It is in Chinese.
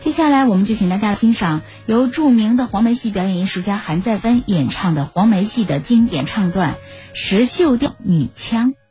接下来我们就请大家欣赏由著名的黄梅戏表演艺术家韩再芬演唱的黄梅戏的经典唱段《石秀调女腔》。